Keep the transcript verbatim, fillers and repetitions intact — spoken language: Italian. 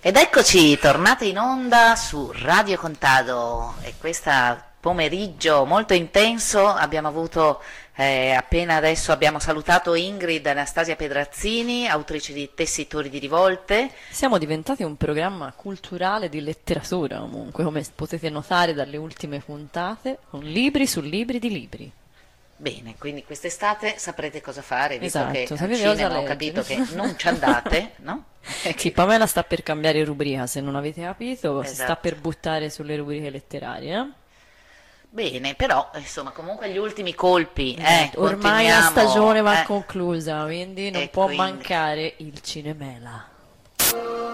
Ed eccoci, tornate in onda su Radio Contado e questo pomeriggio molto intenso abbiamo avuto, eh, appena adesso abbiamo salutato Ingrid Anastasia Pedrazzini, autrice di Tessitori di rivolte. Siamo diventati un programma culturale di letteratura comunque, come potete notare dalle ultime puntate, con libri su libri di libri. Bene, quindi quest'estate saprete cosa fare, visto Esatto, che sapete al cosa cinema ho leggere. capito che non ci andate, no? Sì, Pamela sta per cambiare rubrica, se non avete capito, si sta Esatto. per buttare sulle rubriche letterarie. eh? Bene, però insomma comunque gli ultimi colpi, eh, Ormai la continuiamo, stagione va eh. conclusa, quindi non E può quindi- mancare il cinemela.